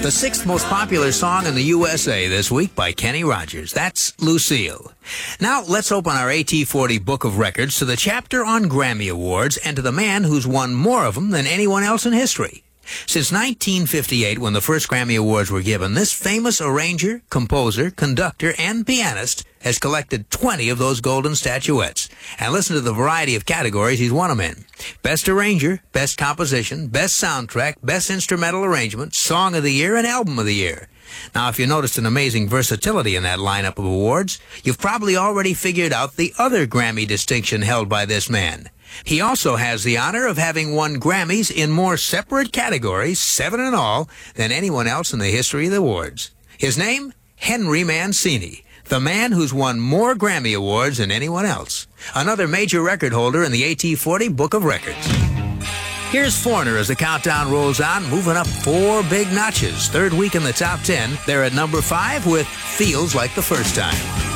The sixth most popular song in the USA this week by Kenny Rogers. That's Lucille. Now, let's open our AT40 Book of Records to the chapter on Grammy Awards and to the man who's won more of them than anyone else in history. Since 1958, when the first Grammy Awards were given, this famous arranger, composer, conductor, and pianist has collected 20 of those golden statuettes. And listen to the variety of categories he's won them in. Best Arranger, Best Composition, Best Soundtrack, Best Instrumental Arrangement, Song of the Year, and Album of the Year. Now, if you noticed an amazing versatility in that lineup of awards, you've probably already figured out the other Grammy distinction held by this man. He also has the honor of having won Grammys in more separate categories, 7 in all, than anyone else in the history of the awards. His name? Henry Mancini, the man who's won more Grammy Awards than anyone else. Another major record holder in the AT40 Book of Records. Here's Foreigner as the countdown rolls on, moving up 4 big notches. Third week in the top 10, they're at number 5 with Feels Like the First Time.